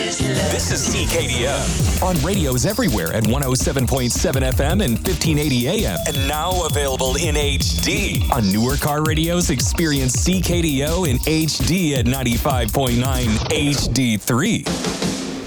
This is CKDO on radios everywhere at 107.7 FM and 1580 AM. And now available in HD. On newer car radios, experience CKDO in HD at 95.9 HD3.